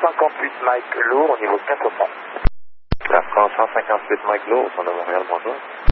158 Mike lourd au niveau 400. La France 158 Mike lourd, au centre de Montréal, bonjour.